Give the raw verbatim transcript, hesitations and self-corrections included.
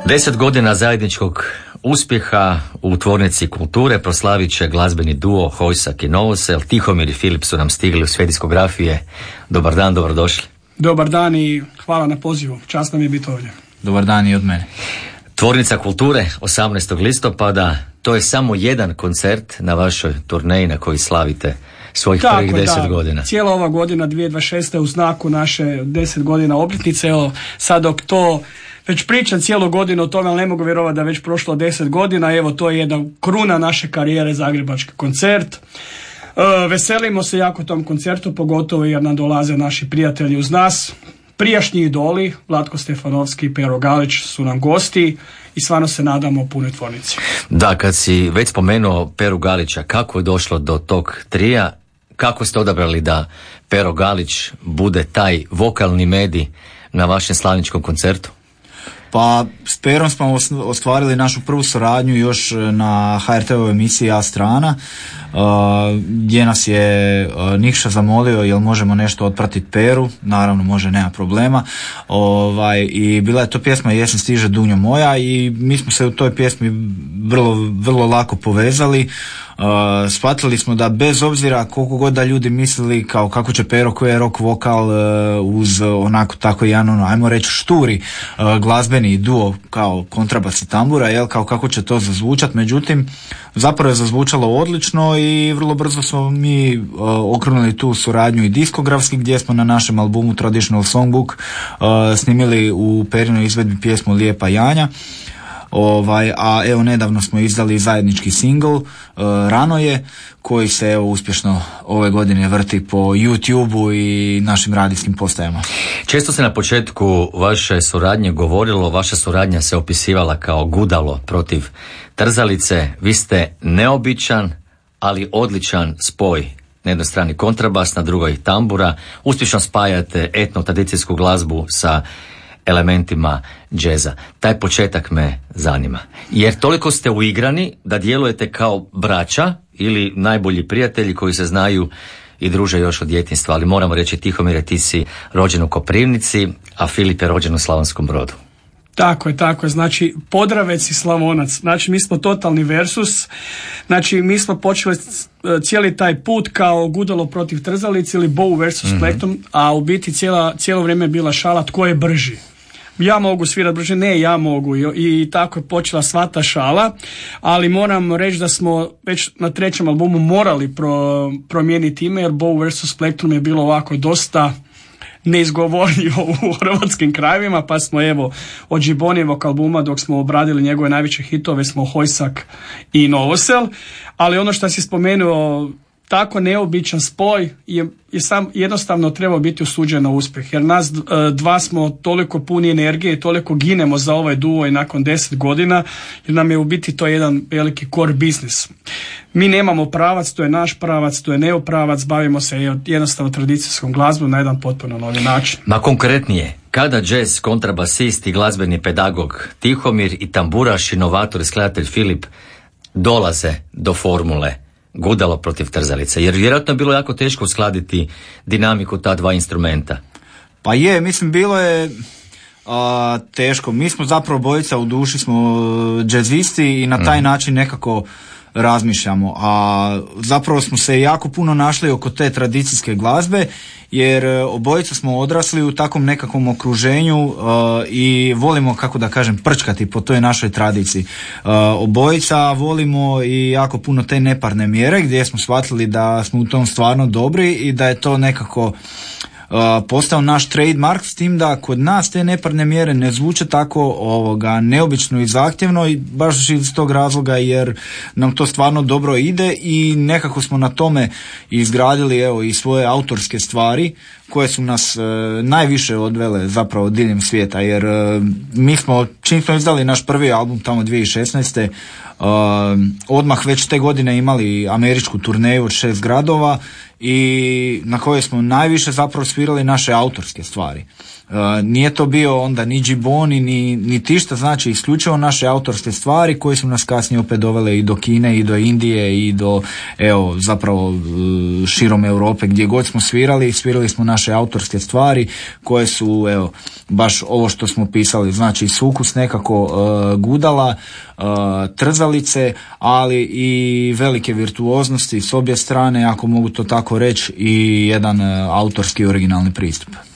Deset godina zajedničkog uspjeha u tvornici kulture proslavit će glazbeni duo Hojsak i Novosel. Tihomir i Filip su nam stigli u sve diskografije. Dobar dan, dobrodošli. Dobar dan i hvala na pozivu. Čast nam je biti ovdje. Dobar dan i od mene. Tvornica kulture osamnaestog listopada, to je samo jedan koncert na vašoj turneji na koji slavite svojih Tako, prvih deset da. godina. Cijela ova godina dvije tisuće dvadeset šeste u znaku naše deset godina obljetnice. Evo, sad dok to već pričam cijelu godinu o tome, ali ne mogu vjerovati da je već prošlo deset godina. Evo, to je jedna kruna naše karijere, zagrebački koncert. E, veselimo se jako tom koncertu, pogotovo jer nam dolaze naši prijatelji uz nas. Prijašnji idoli, Vlatko Stefanovski i Pero Galić su nam gosti i stvarno se nadamo punoj tvornici. Da, kad si već spomenuo Peru Galića, kako je došlo do tog trija? Kako ste odabrali da Pero Galić bude taj vokalni medij na vašem slavničkom koncertu? Pa s Perom smo ostvarili našu prvu suradnju još na H R T-ovoj emisiji A Strana, uh, gdje nas je uh, Nikša zamolio jel možemo nešto otpratiti Peru. Naravno može, nema problema. Ovaj, i bila je to pjesma Jesen stiže Dunjo moja i mi smo se u toj pjesmi vrlo, vrlo lako povezali. Uh, shvatili smo da bez obzira koliko god da ljudi mislili kao kako će Pero koji je rock vokal uh, uz onako tako jedan ono, ajmo reći šturi uh, glazbeni duo kao kontrabas i tambura, jel, kao kako će to zazvučat, međutim zapravo je zazvučalo odlično i vrlo brzo smo mi uh, okrenuli tu suradnju i diskografski gdje smo na našem albumu Traditional Songbook uh, snimili u Perinoj izvedbi pjesmu Lijepa Janja. Ovaj, a evo nedavno smo izdali zajednički singl uh, Rano je, koji se evo uspješno ove godine vrti po YouTubeu i našim radijskim postajama. Često se na početku vaše suradnje govorilo, vaša suradnja se opisivala kao gudalo protiv trzalice. Vi ste neobičan, ali odličan spoj. Na jednoj strani kontrabas, na drugoj tambura. Uspješno spajate etno-tradicijsku glazbu sa elementima džeza. Taj početak me zanima. Jer toliko ste uigrani da djelujete kao braća ili najbolji prijatelji koji se znaju i druže još od djetinjstva. Ali moramo reći, Tihomire, ti si rođen u Koprivnici, a Filip je rođen u Slavonskom Brodu. Tako je, tako je. Znači, Podravec i Slavonac. Znači, mi smo totalni versus. Znači, mi smo počeli cijeli taj put kao gudalo protiv trzalice ili bow versus mm-hmm. plektom, a u biti cijela, cijelo vrijeme je bila šala tko je brži. Ja mogu svirati brže, ne, ja mogu. I, i tako je počela sva ta šala, ali moram reći da smo već na trećem albumu morali pro, promijeniti ime, jer bow versus plektrum je bilo ovako dosta neizgovorljivo u hrvatskim krajevima, pa smo evo od Džibonijevog albuma dok smo obradili njegove najveće hitove smo Hojsak i Novosel, ali ono što si spomenuo, tako neobičan spoj je, je sam jednostavno trebao biti osuđen na uspjeh, jer nas dva smo toliko puni energije i toliko ginemo za ovaj duo i nakon deset godina, jer nam je u biti to jedan veliki core business. Mi nemamo pravac, to je naš pravac, to je neopravac, bavimo se jednostavno tradicijskom glazbom na jedan potpuno novi način. Ma konkretnije, kada jazz, kontrabasist i glazbeni pedagog Tihomir i tamburaš, inovator i skladatelj Filip dolaze do formule gudalo protiv trzalice, jer vjerojatno je bilo jako teško uskladiti dinamiku ta dva instrumenta. Pa je, mislim bilo je a, teško. Mi smo zapravo bojica u duši smo džezisti i na taj mm. način nekako razmišljamo, a zapravo smo se jako puno našli oko te tradicijske glazbe, jer obojica smo odrasli u takvom nekakvom okruženju uh, i volimo, kako da kažem, prčkati po toj našoj tradiciji. Uh, obojica volimo i jako puno te neparne mjere gdje smo shvatili da smo u tom stvarno dobri i da je to nekako Uh, postao naš trademark, s tim da kod nas te neparne mjere ne zvuče tako ovoga neobično i zahtjevno i baš iz tog razloga jer nam to stvarno dobro ide i nekako smo na tome izgradili evo i svoje autorske stvari koje su nas uh, najviše odvele zapravo diljem svijeta, jer uh, mi smo, čim smo izdali naš prvi album tamo dvije tisuće šesnaeste. Uh, odmah već te godine imali američku turneju od šest gradova i na kojoj smo najviše zapravo svirali naše autorske stvari. nije to bio onda ni džiboni ni, ni tišta, znači isključivo naše autorske stvari koje su nas kasnije opet dovele i do Kine i do Indije i do evo zapravo širom Europe gdje god smo svirali, svirali smo naše autorske stvari koje su evo baš ovo što smo pisali, znači sukus nekako uh, gudala, uh, trzalice, ali i velike virtuoznosti s obje strane, ako mogu to tako reći, i jedan uh, autorski originalni pristup.